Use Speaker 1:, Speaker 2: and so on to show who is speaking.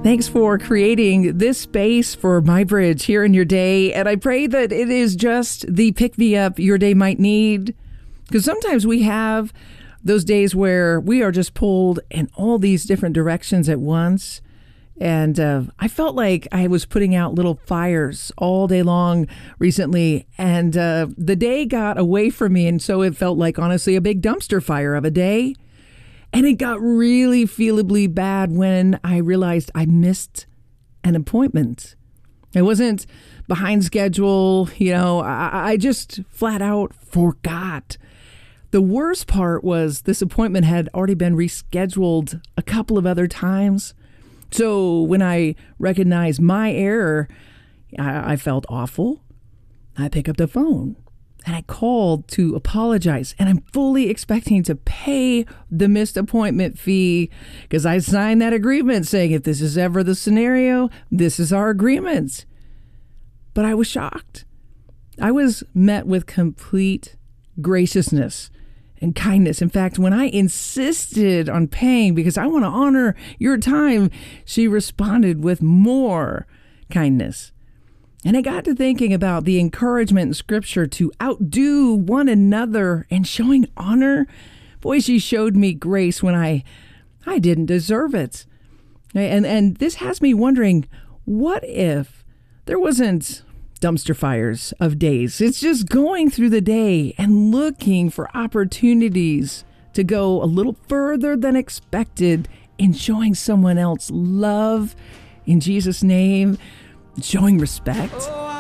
Speaker 1: Thanks for creating this space for My Bridge here in your day. And I pray that it is just the pick-me-up your day might need. Because sometimes we have those days where we are just pulled in all these different directions at once. And I felt like I was putting out little fires all day long recently. And the day got away from me. And so it felt like, honestly, a big dumpster fire of a day. And it got really feelably bad when I realized I missed an appointment. I wasn't behind schedule. I just flat out forgot. The worst part was this appointment had already been rescheduled a couple of other times. So when I recognized my error, I felt awful. I pick up the phone. And I called to apologize, and I'm fully expecting to pay the missed appointment fee because I signed that agreement saying if this is ever the scenario, this is our agreement. But I was shocked. I was met with complete graciousness and kindness. In fact, when I insisted on paying because I want to honor your time, she responded with more kindness. And I got to thinking about the encouragement in Scripture to outdo one another and showing honor. Boy, she showed me grace when I didn't deserve it. And this has me wondering, what if there wasn't dumpster fires of days? It's just going through the day and looking for opportunities to go a little further than expected in showing someone else love in Jesus' name, showing respect.